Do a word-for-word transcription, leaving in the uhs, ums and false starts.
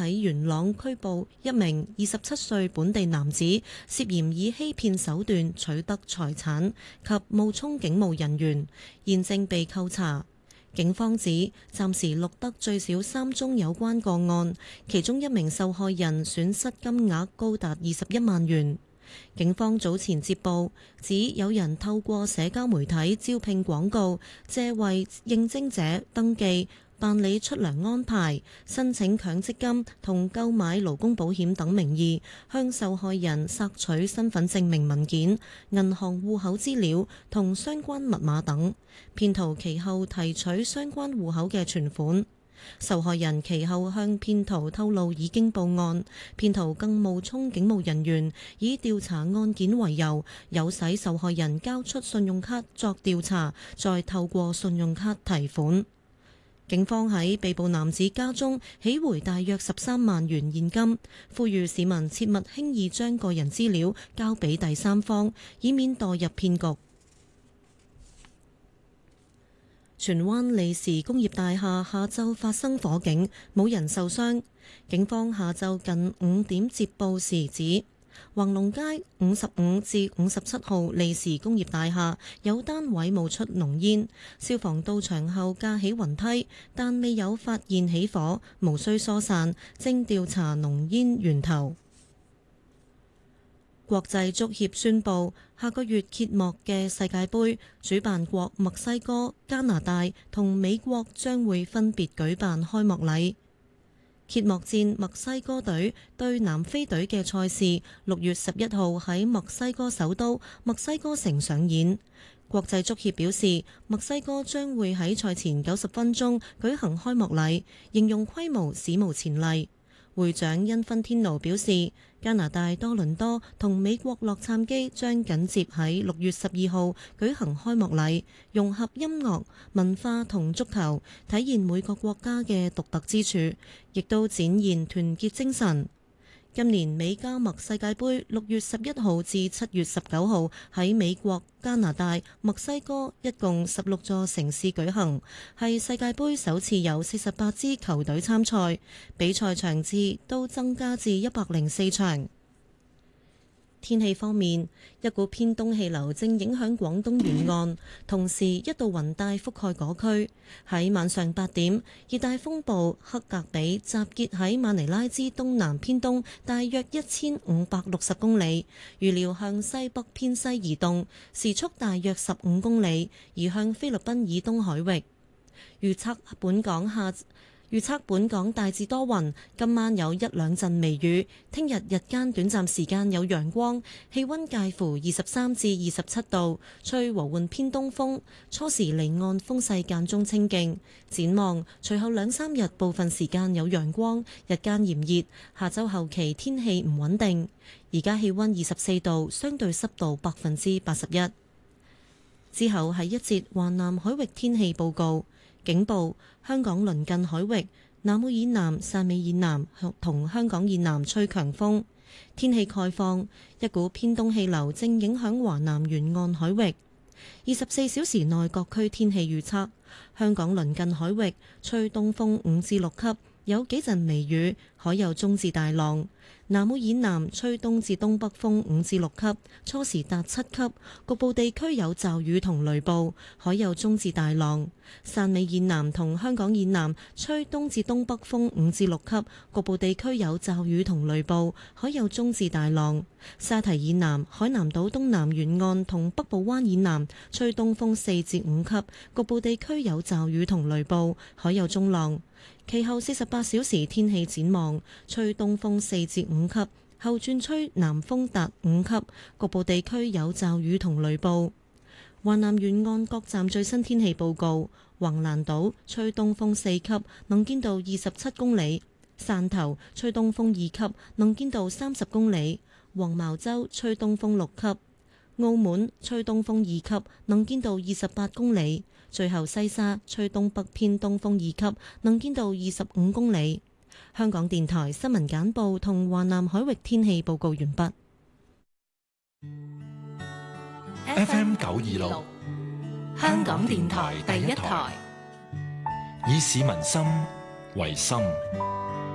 喺元朗拘捕一名二十七歲本地男子，涉嫌以欺騙手段取得財產及冒充警務人員，現正被扣查。警方指暫時錄得最少三宗有關個案，其中一名受害人損失金額高達二十一萬元。警方早前接報，指有人透過社交媒體招聘廣告，借為應徵者登記、辦理出糧安排、申請強積金同購買勞工保險等名義，向受害人索取身份證明文件、銀行戶口資料同相關密碼等。騙徒其後提取相關戶口嘅存款。受害人其後向騙徒透露已經報案，騙徒更冒充警務人員，以調查案件為由，誘使受害人交出信用卡作調查，再透過信用卡提款。警方喺被捕男子家中起回大約十三萬元現金，呼籲市民切勿輕易將個人資料交俾第三方，以免墮入騙局。荃灣利時工業大廈下晝發生火警，冇人受傷。警方下晝近五點接報時指，橫龍街五十五至五十七號利時工業大廈有單位冒出濃煙，消防到場後架起雲梯，但未有發現起火，無需疏散，正調查濃煙源頭。國際足協宣布，下個月揭幕嘅世界盃主辦國墨西哥、加拿大同美國將會分別舉辦開幕禮。揭幕戰墨西哥隊對南非隊嘅賽事，六月十一號喺墨西哥首都墨西哥城上演。國際足協表示，墨西哥將會喺賽前九十分鐘舉行開幕禮，形容規模史無前例。會長因芬天奴表示，加拿大多倫多同美國洛杉磯將緊接喺六月十二號舉行開幕禮，融合音樂、文化同足球，體現每個國家嘅獨特之處，亦都展現團結精神。今年美加墨世界盃六月十一號至七月十九號喺美國、加拿大、墨西哥一共十六座城市舉行，係世界盃首次有四十八支球隊參賽，比賽場次都增加至一百零四場。天氣方面，一股偏東氣流正影響廣東沿岸，同時一道雲帶覆蓋嗰區。喺晚上八點，熱帶風暴克格比集結喺馬尼拉之東南偏東大約一千五百六十公里，預料向西北偏西移動，時速大約十五公里，移向菲律賓以東海域。預測本港下預測本港大致多雲，今晚有一兩陣微雨。聽日日間短暫時間有陽光，氣溫介乎二十三至二十七度，吹和緩偏東風。初時離岸風勢間中清勁。展望隨後兩三日部分時間有陽光，日間炎熱。下週後期天氣唔穩定。而家氣溫二十四度，相對濕度百分之八十一。之後係一節華南海域天氣報告。警報：香港鄰近海域、南澳以南、汕尾以南同香港以南吹強風。天氣概況：一股偏東氣流正影響華南沿岸海域。二十四小時內各區天氣預測：香港鄰近海域吹東風五至六級，有幾陣微雨，海有中至大浪。南澳以南吹東至東北風五至六級，初時達七級，局部地區有驟雨同雷暴，海有中至大浪。汕尾以南同香港以南吹東至東北風五至六級，局部地區有驟雨同雷暴，海有中至大浪。沙堤以南、海南島東南沿岸同北部灣以南吹東風四至五級，局部地區有驟雨同雷暴，海有中浪。其後四十八小時天氣展望，吹東風四至五級，後轉吹南風達五級，局部地區有驟雨同雷暴。華南沿岸各站最新天氣報告：橫瀾島吹東風四級，能見度二十七公里；汕頭吹東風二級，能見度三十公里；黃茅洲吹東風六級；澳門吹東風二級，能見度二十八公里。最後西沙吹東北偏東風二級，能見度二十五公里。香港電台新聞簡報同華南海域天氣報告完畢。 F M 九二六，香港電台第一台，以市民心為心，